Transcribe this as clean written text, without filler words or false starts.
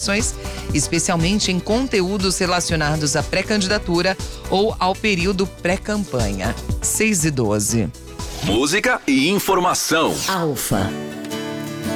informações, especialmente em conteúdos relacionados à pré-candidatura ou ao período pré-campanha. 6:12. Música e informação. Alfa.